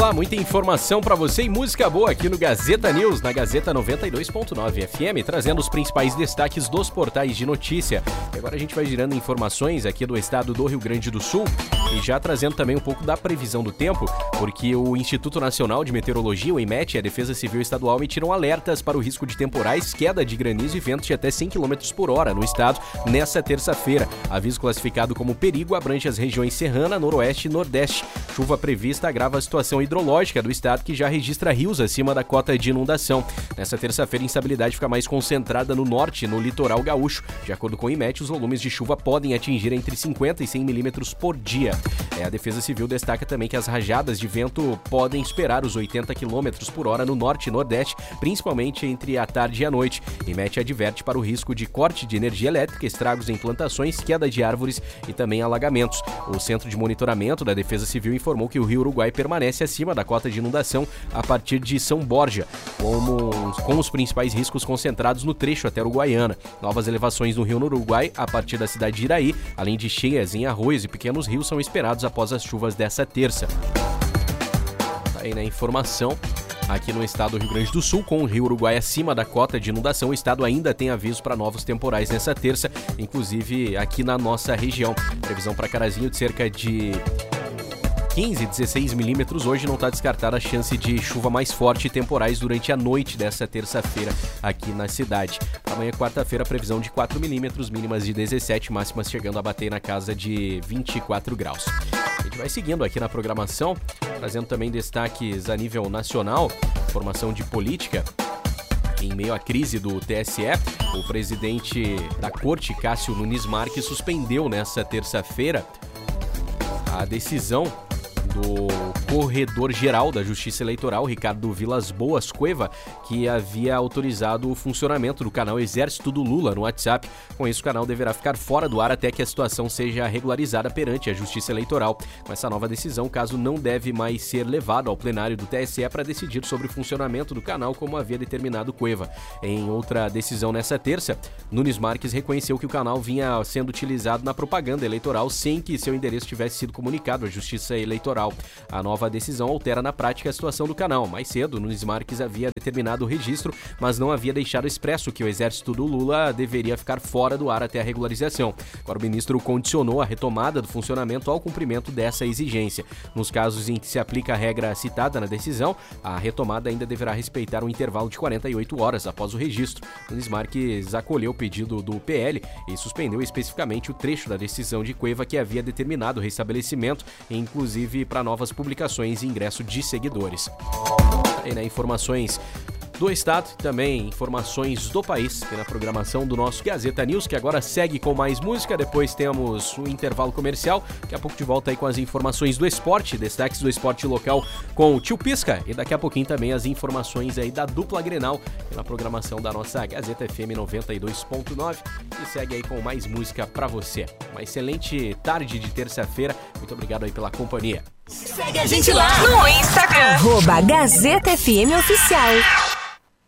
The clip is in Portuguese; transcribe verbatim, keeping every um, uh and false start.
lá, muita informação pra você e música boa aqui no Gazeta News, na Gazeta noventa e dois ponto nove F M, trazendo os principais destaques dos portais de notícia. E agora a gente vai girando informações aqui do estado do Rio Grande do Sul e já trazendo também um pouco da previsão do tempo, porque o Instituto Nacional de Meteorologia, o IMET, e a Defesa Civil Estadual emitiram alertas para o risco de temporais, queda de granizo e ventos de até cem quilômetros por hora no estado nessa terça-feira. Aviso classificado como perigo abrange as regiões Serrana, Noroeste e Nordeste. Chuva prevista agrava a situação hidrológica do estado, que já registra rios acima da cota de inundação. Nessa terça-feira, a instabilidade fica mais concentrada no norte e no litoral gaúcho. De acordo com o IMET, os volumes de chuva podem atingir entre cinquenta e cem milímetros por dia. É, a Defesa Civil destaca também que as rajadas de vento podem superar os oitenta quilômetros por hora no norte e nordeste, principalmente entre a tarde e a noite. O IMET adverte para o risco de corte de energia elétrica, estragos em plantações, queda de árvores e também alagamentos. O Centro de Monitoramento da Defesa Civil informou que o Rio Uruguai permanece acima da cota de inundação a partir de São Borja, como, com os principais riscos concentrados no trecho até Uruguaiana. Novas elevações no Rio no Uruguai a partir da cidade de Iraí, além de cheias em arroios e pequenos rios, são esperados após as chuvas dessa terça. Tá aí na informação. Aqui no estado do Rio Grande do Sul, com o Rio Uruguai acima da cota de inundação, o estado ainda tem aviso para novos temporais nessa terça, inclusive aqui na nossa região. Previsão para Carazinho de cerca de quinze, dezesseis milímetros. Hoje não está descartada a chance de chuva mais forte e temporais durante a noite dessa terça-feira aqui na cidade. Para amanhã, quarta-feira, previsão de quatro milímetros, mínimas de dezessete, máximas chegando a bater na casa de vinte e quatro graus. A gente vai seguindo aqui na programação, trazendo também destaques a nível nacional, informação de política. Em meio à crise do T S E, o presidente da Corte, Cássio Nunes Marques, suspendeu nessa terça-feira a decisão do Corredor-Geral da Justiça Eleitoral, Ricardo Vilas Boas Cueva, que havia autorizado o funcionamento do canal Exército do Lula no WhatsApp. Com isso, o canal deverá ficar fora do ar até que a situação seja regularizada perante a Justiça Eleitoral. Com essa nova decisão, o caso não deve mais ser levado ao plenário do T S E para decidir sobre o funcionamento do canal, como havia determinado Cueva. Em outra decisão nessa terça, Nunes Marques reconheceu que o canal vinha sendo utilizado na propaganda eleitoral sem que seu endereço tivesse sido comunicado à Justiça Eleitoral. A nova decisão altera na prática a situação do canal. Mais cedo, Nunes Marques havia determinado o registro, mas não havia deixado expresso que o Exército do Lula deveria ficar fora do ar até a regularização. Agora, o ministro condicionou a retomada do funcionamento ao cumprimento dessa exigência. Nos casos em que se aplica a regra citada na decisão, a retomada ainda deverá respeitar um intervalo de quarenta e oito horas após o registro. Nunes Marques acolheu o pedido do P L e suspendeu especificamente o trecho da decisão de Cueva que havia determinado o restabelecimento, inclusive para novas publicações e ingresso de seguidores. Aí, né, informações do estado e também informações do país aqui na programação do nosso Gazeta News, que agora segue com mais música. Depois temos o intervalo comercial, daqui a pouco de volta aí com as informações do esporte, destaques do esporte local com o Tio Pisca, e daqui a pouquinho também as informações aí da dupla Grenal na programação da nossa Gazeta F M noventa e dois ponto nove, e segue aí com mais música pra você. Uma excelente tarde de terça-feira, muito obrigado aí pela companhia. Segue a gente lá no Instagram, arroba Gazeta F M Oficial.